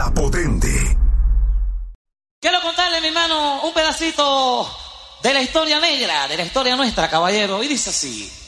La Potente. Quiero contarle, mi hermano, un pedacito de la historia negra, de la historia nuestra, caballero. Y dice así.